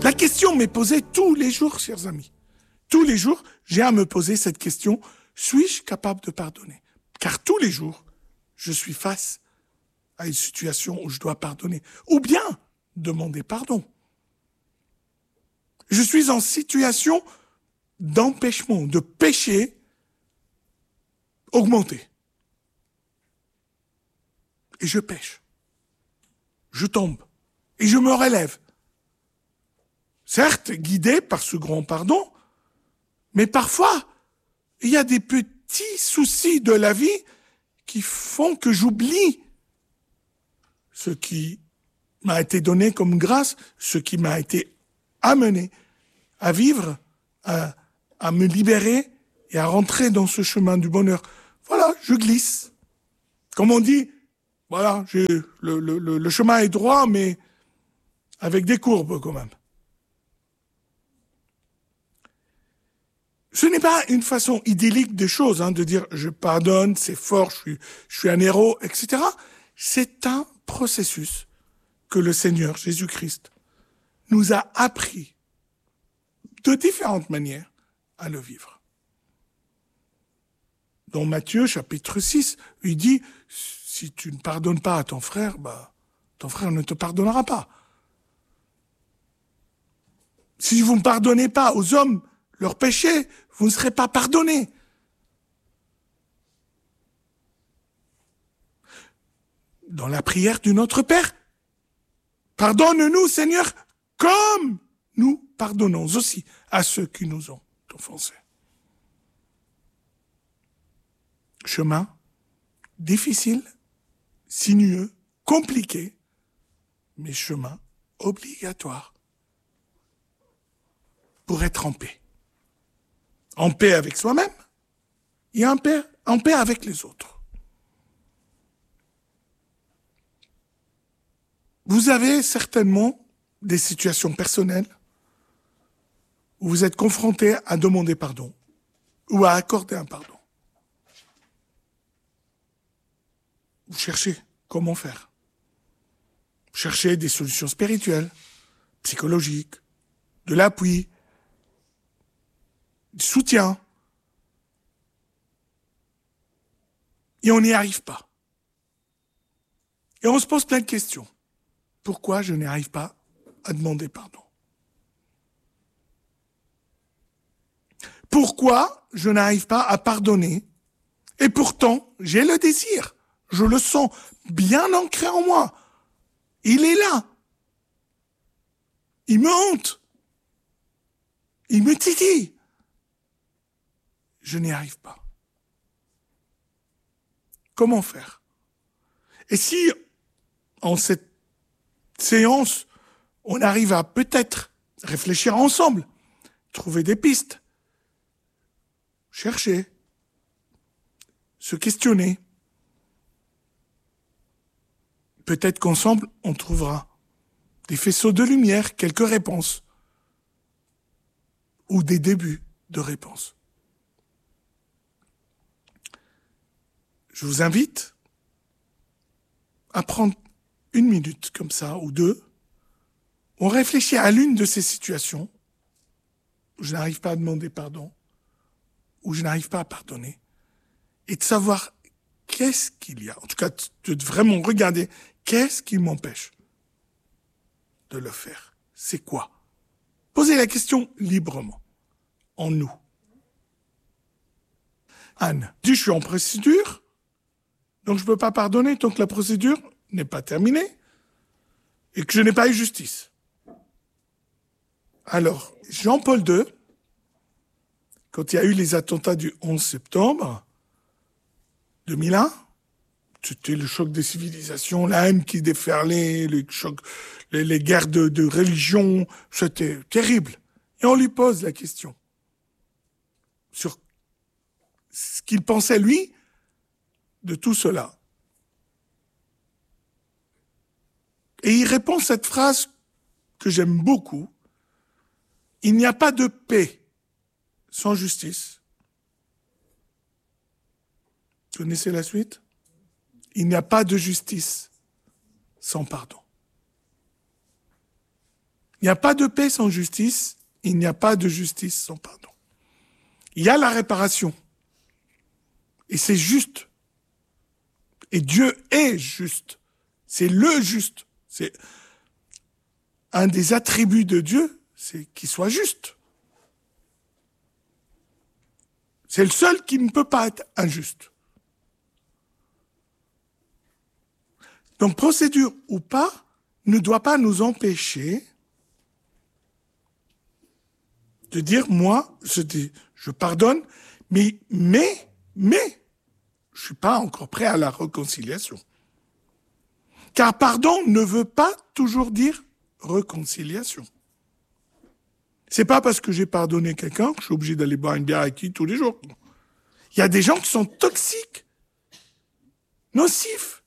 La question m'est posée tous les jours, chers amis. Tous les jours, j'ai à me poser cette question, suis-je capable de pardonner? Car tous les jours, je suis face à une situation où je dois pardonner, ou bien demander pardon. Je suis en situation d'empêchement, de péché augmenté. Et je pêche. Je tombe. Et je me relève. Certes, guidé par ce grand pardon, mais parfois, il y a des petits soucis de la vie qui font que j'oublie ce qui m'a été donné comme grâce, ce qui m'a été amené à vivre, à me libérer et à rentrer dans ce chemin du bonheur. Voilà, je glisse. Comme on dit, voilà, le chemin est droit, mais avec des courbes quand même. Ce n'est pas une façon idyllique des choses, de dire je pardonne, c'est fort, je suis un héros, etc. C'est un processus que le Seigneur Jésus-Christ nous a appris de différentes manières à le vivre. Dans Matthieu, chapitre 6, il dit, si tu ne pardonnes pas à ton frère, ton frère ne te pardonnera pas. Si vous ne pardonnez pas aux hommes leurs péchés, vous ne serez pas pardonnés. Dans la prière du Notre Père, pardonne-nous, Seigneur, comme nous pardonnons aussi à ceux qui nous ont offensés. Chemin difficile, sinueux, compliqué, mais chemin obligatoire pour être en paix. En paix avec soi-même et en paix avec les autres. Vous avez certainement des situations personnelles où vous êtes confronté à demander pardon ou à accorder un pardon. Vous cherchez comment faire. Vous cherchez des solutions spirituelles, psychologiques, de l'appui, du soutien. Et on n'y arrive pas. Et on se pose plein de questions. Pourquoi je n'y arrive pas à demander pardon? Pourquoi je n'arrive pas à pardonner? Et pourtant, j'ai le désir. Je le sens bien ancré en moi. Il est là. Il me hante. Il me titille. Je n'y arrive pas. Comment faire? Et si, en cette séance, on arrive à peut-être réfléchir ensemble, trouver des pistes, chercher, se questionner, peut-être qu'ensemble, on trouvera des faisceaux de lumière, quelques réponses, ou des débuts de réponses. Je vous invite à prendre 1 minute comme ça, ou 2. On réfléchit à l'une de ces situations où je n'arrive pas à demander pardon, où je n'arrive pas à pardonner, et de savoir qu'est-ce qu'il y a. En tout cas, de vraiment regarder qu'est-ce qui m'empêche de le faire. C'est quoi? Posez la question librement, en nous. Anne dit, je suis en procédure, donc je ne peux pas pardonner tant que la procédure n'est pas terminée et que je n'ai pas eu justice. Alors, Jean-Paul II, quand il y a eu les attentats du 11 septembre 2001, c'était le choc des civilisations, la haine qui déferlait, les guerres de religion, c'était terrible. Et on lui pose la question sur ce qu'il pensait, lui, de tout cela. Et il répond cette phrase que j'aime beaucoup. Il n'y a pas de paix sans justice. Vous connaissez la suite? Il n'y a pas de justice sans pardon. Il n'y a pas de paix sans justice, il n'y a pas de justice sans pardon. Il y a la réparation. Et c'est juste. Et Dieu est juste. C'est le juste. C'est un des attributs de Dieu, c'est qu'il soit juste. C'est le seul qui ne peut pas être injuste. Donc, procédure ou pas, ne doit pas nous empêcher de dire, moi, je pardonne, mais, je suis pas encore prêt à la réconciliation. Car pardon ne veut pas toujours dire réconciliation. C'est pas parce que j'ai pardonné quelqu'un que je suis obligé d'aller boire une bière avec lui tous les jours. Il y a des gens qui sont toxiques, nocifs.